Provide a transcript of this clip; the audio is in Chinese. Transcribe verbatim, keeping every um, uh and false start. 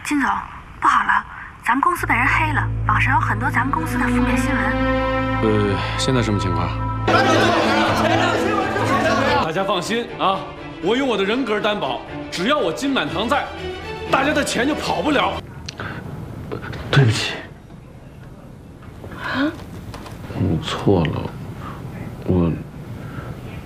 金总，不好了，咱们公司被人黑了，网上有很多咱们公司的负面新闻。 呃，现在什么情况？大家放心啊，我有我的人格担保，只要我金满堂在，大家的钱就跑不了。对不起。啊？我错了，我。